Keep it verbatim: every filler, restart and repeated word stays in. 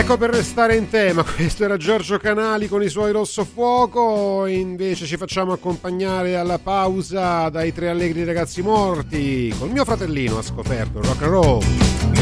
Ecco, per restare in tema, questo era Giorgio Canali con i suoi Rosso Fuoco. Invece ci facciamo accompagnare alla pausa dai Tre Allegri Ragazzi Morti, col mio fratellino ha scoperto il rock and roll.